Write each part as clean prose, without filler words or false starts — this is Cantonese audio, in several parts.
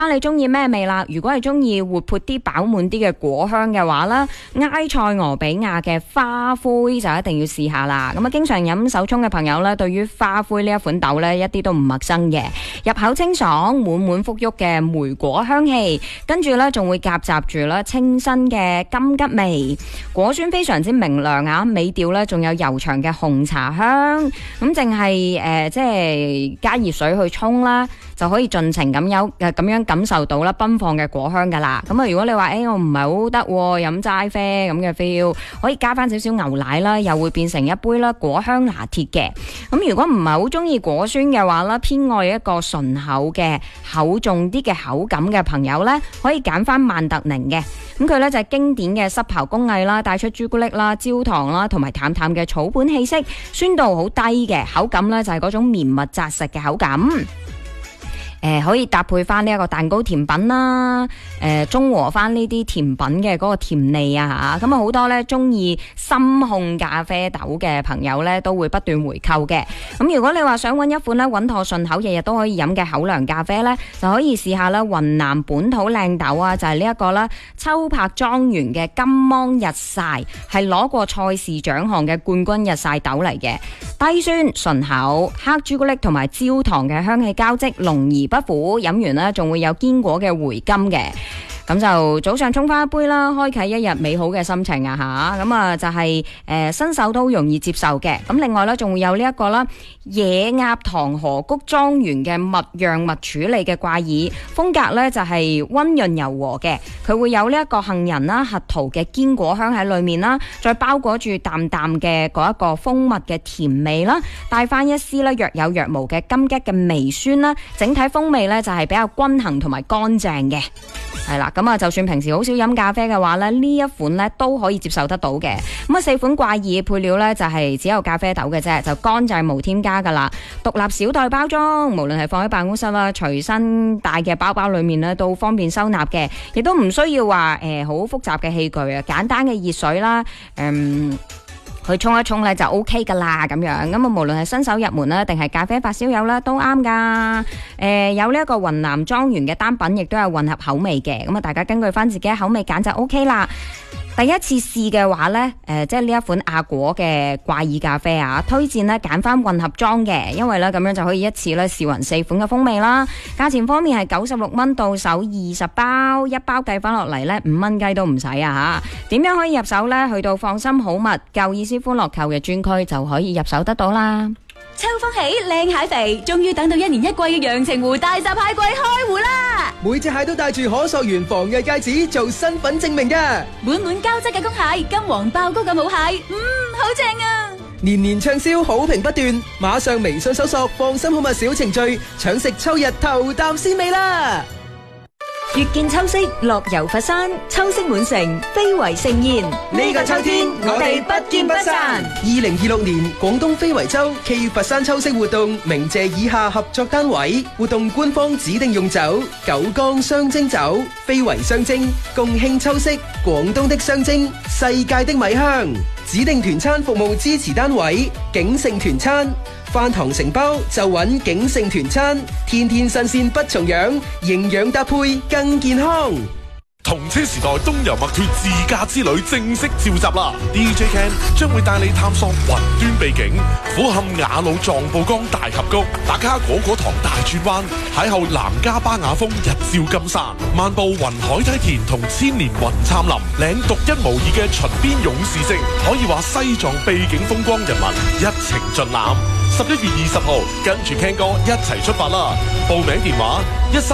你中意咩味啦？如果係中意活潑啲、飽滿啲嘅果香嘅話啦，埃塞俄比亞嘅花灰就一定要試下啦。咁啊，經常飲手沖嘅朋友咧，對於花灰呢一款豆咧，一啲都唔陌生嘅。入口清爽、滿滿馥郁嘅莓果香氣，跟住咧仲會夾雜住咧清新嘅金桔味，果酸非常之明亮啊！尾調咧仲有悠長嘅紅茶香，咁淨係即係加熱水去沖啦，就可以盡情咁樣感受到啦奔放嘅果香噶啦。咁啊，如果你話我唔係好得飲齋啡咁嘅 feel， 可以加翻少少牛奶啦，又會變成一杯啦果香拿鐵嘅。咁如果唔係好中意果酸嘅話啦，偏愛一個醇厚嘅厚重啲嘅口感嘅朋友呢，可以揀翻曼特寧嘅。咁佢呢就係經典嘅濕刨工藝啦，帶出朱古力啦、焦糖啦同埋淡淡嘅草本氣息，酸度好低嘅，口感呢就係嗰種綿密紮實嘅口感。可以搭配翻呢一個蛋糕甜品啦，中和翻呢啲甜品嘅嗰個甜膩啊吓，咁啊好多咧中意深烘咖啡豆嘅朋友咧都會不斷回購嘅。咁如果你話想揾一款咧穩妥順口、日日都可以飲嘅口糧咖啡咧，就可以試下啦雲南本土靚豆啊，就係呢一個啦秋柏莊園嘅金芒日曬，係攞過賽事獎項嘅冠軍日曬豆嚟嘅，低酸順口，黑朱古力同埋焦糖嘅香氣交織，濃而不苦，飲完呢仲會有堅果嘅回甘嘅。咁就早上沖翻一杯啦，開啟一日美好嘅心情啊吓！咁啊就係新手都容易接受嘅。咁另外咧仲會有呢一個啦野鴨塘河谷莊園嘅蜜釀蜜處理嘅掛耳，風格咧就係溫潤柔和嘅，佢會有呢一個杏仁啦、核桃嘅堅果香喺裏面啦，再包裹住淡淡嘅嗰一個蜂蜜嘅甜味啦，帶翻一絲咧若有若無嘅金桔嘅微酸啦，整體風味咧就係比較均衡同埋乾淨嘅。係啦，咁啊，就算平時好少飲咖啡嘅話咧，呢一款咧都可以接受得到嘅。咁啊，4款掛耳配料咧就係只有咖啡豆嘅啫，就乾淨無添加噶啦。獨立小袋包裝，無論係放喺辦公室啦、隨身帶嘅包包裏面咧，都方便收納嘅，亦都唔需要話好複雜嘅器具啊，簡單嘅熱水啦，去沖一沖咧就 OK 噶啦咁樣。咁啊，無論係新手入門啦，定係咖啡發燒友啦，都啱噶。有呢一個雲南莊園嘅單品，亦都有混合口味嘅。咁啊，大家根據翻自己嘅口味揀就 OK 啦。第一次試嘅話呢，即係呢一款阿果嘅掛耳咖啡啊，推薦呢揀翻混合裝嘅，因為呢咁樣就可以一次呢試勻4款嘅風味啦。價錢方面係96蚊到手20包，一包計翻落嚟呢5蚊雞都唔使啊吓。點樣可以入手呢？去到放心好物夠意思歡樂購嘅專區就可以入手得到啦。 秋風起，靚蟹肥，終於等到1年1季嘅陽澄湖大閘蟹季開湖啦！ 每隻蟹都帶住可溯源防偽戒指做身份證明嘅， 滿滿膠質嘅公蟹，金黃爆膏嘅母蟹，好正啊！ 年年暢銷，好評不斷，馬上微信搜索放心好物小程序，搶食秋日頭啖鮮味啦！ 月見秋色，樂遊佛山，秋色滿城，非遺盛宴。 呢個秋天，我哋不見不散。2026年廣東非遺周暨佛山秋色活動，鳴謝以下合作單位。活動官方指定用酒：九江雙蒸酒，非遺雙蒸，共慶秋色，廣東的雙蒸，世界的米香。指定團餐服務支持單位：景盛團餐。飯堂承包就揾景盛團餐，天天新鮮不重樣，營養搭配更健康。 同車時代東遊墨脱自駕之旅正式召集啦 ！DJ Ken 將會帶你探索雲端秘境，俯瞰雅魯藏布江大峽谷，打卡果果堂大轉彎，邂逅南迦巴雅峰日照金山，漫步雲海梯田同千年雲杉林，領獨一無二嘅秦邊勇士跡，可以話西藏秘境風光人文一程盡覽。11月20號，跟住 Ken 哥一齊出發啦！報名電話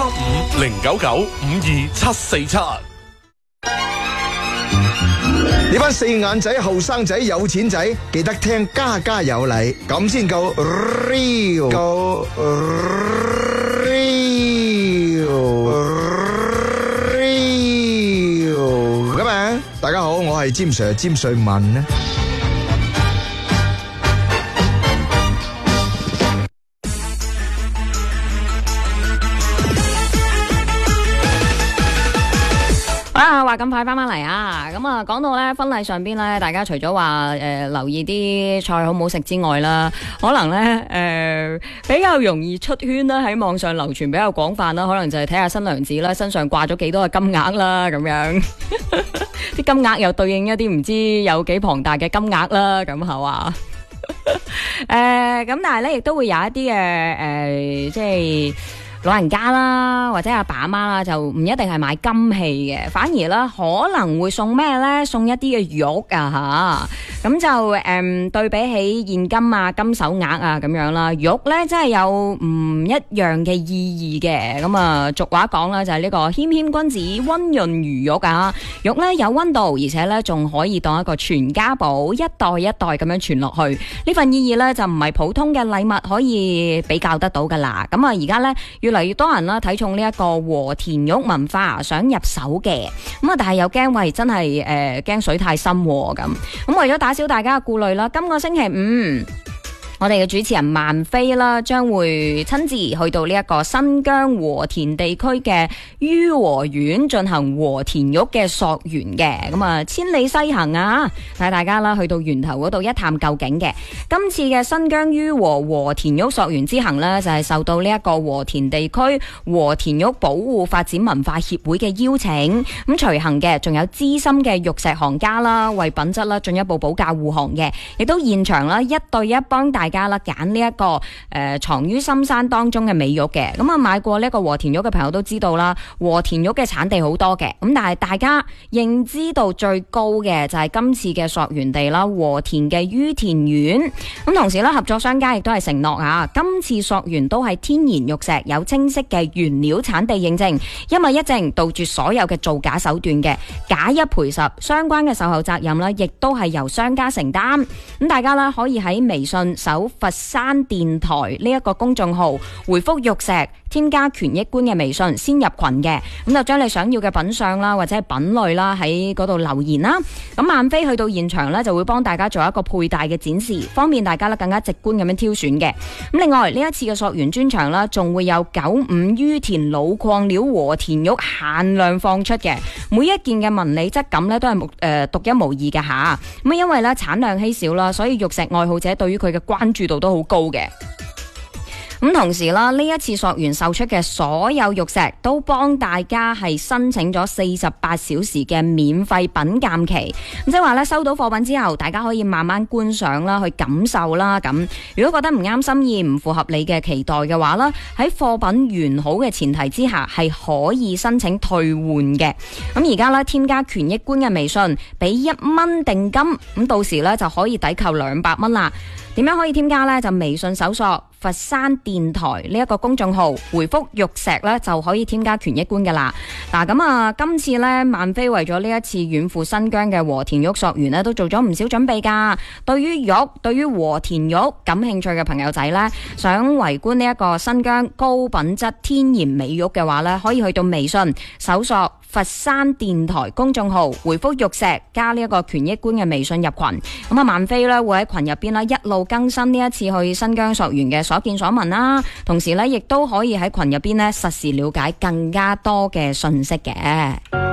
135-099-52747。 呢班四眼仔、後生仔、有錢仔，記得聽家家有禮，咁先夠 real， 夠 real 咁啊！大家好，我係詹 Sir 詹瑞文咧。 話咁快翻返嚟啊！咁啊，講到咧婚禮上邊咧，大家除咗話留意啲菜好唔好食之外啦，可能咧比較容易出圈啦，喺網上流傳比較廣泛啦，可能就係睇下新娘子啦身上掛咗幾多嘅金額啦，咁樣啲金額又對應一啲唔知有幾龐大嘅金額啦，咁係嘛？咁但係咧亦都會有一啲嘅即係老人家啦，或者阿爸阿媽啦，就唔一定係買金器嘅，反而咧可能會送咩咧？送一啲嘅玉啊吓，咁就對比起現金啊、金手鐲啊咁樣啦，玉咧真係有唔一樣嘅意義嘅。咁啊，俗話講啦，就係呢個謙謙君子，溫潤如玉啊。玉咧有溫度，而且咧仲可以當一個傳家寶，一代一代咁樣傳落去。呢份意義咧就唔係普通嘅禮物可以比較得到噶啦。咁啊，而家咧越嚟越多人啦睇重呢一個和田玉文化，想入手嘅。咁啊，但係又驚喂真係驚水太深咁。咁為咗打消大家嘅顧慮啦，今個星期五，我哋嘅主持人萬飛啦，將會親自去到呢一個新疆和田地區嘅於和縣進行和田玉嘅溯源嘅。咁啊，千里西行啊，帶大家啦去到源頭嗰度一探究竟嘅。今次嘅新疆於和田玉溯源之行呢，就係受到呢一個和田地區和田玉保護發展文化協會嘅邀請。咁隨行嘅仲有資深嘅玉石行家啦，為品質啦進一步保駕護航嘅，亦都現場啦一對一幫大家啦揀呢一個藏於深山當中嘅美玉嘅。咁啊，買過呢一個和田玉嘅朋友都知道啦，和田玉嘅產地好多嘅。咁但係大家認知度最高嘅就係今次嘅溯源地啦，和田嘅于田縣。咁同時咧，合作商家亦都係承諾啊，今次溯源都係天然玉石，有清晰嘅原料產地認證，一物一證，杜絕所有嘅造假手段嘅，假一賠十，相關嘅售後責任啦，亦都係由商家承擔。咁大家啦可以喺微信搜佛山電台呢一個公眾號，回覆玉石，添加權益官嘅微信，先入群嘅，咁就將你想要嘅品相啦，或者係品類啦，喺嗰度留言啦。咁萬飛去到現場呢，就會幫大家做一個佩戴嘅展示，方便大家咧更加直觀咁樣挑選嘅。咁另外呢一次嘅溯源專場啦，仲會有95於田老礦料和田玉限量放出嘅，每一件嘅紋理質感呢，都係獨一無二嘅吓。咁因為咧產量稀少啦，所以玉石愛好者對於佢嘅關注度都好高嘅。咁同時啦，呢一次溯源售出嘅所有玉石都幫大家係申請咗48小時嘅免費品鑑期。咁即係話咧，收到貨品之後，大家可以慢慢觀賞啦，去感受啦。咁如果覺得唔啱心意，唔符合你嘅期待嘅話啦，喺貨品完好嘅前提之下，係可以申請退換嘅。咁而家咧，添加權益官嘅微信，俾1蚊定金，咁到時咧就可以抵扣200蚊啦。點樣可以添加呢？就微信搜索佛山電台呢一個公眾號，回覆玉石呢，就可以添加權益官噶啦。嗱，咁啊，今次呢，萬飛為咗呢一次遠赴新疆嘅和田玉溯源呢，都做咗唔少準備噶。對於玉，對於和田玉感興趣嘅朋友仔呢，想圍觀呢一個新疆高品質天然美玉嘅話呢，可以去到微信搜索佛山電台公眾號，回覆玉石加呢一個權益官嘅微信入群。咁啊，萬飛呢會喺群入邊啦，一路更新呢一次去新疆溯源嘅所見所聞啦，同時呢亦都可以喺群入邊呢實時了解更加多嘅信息嘅。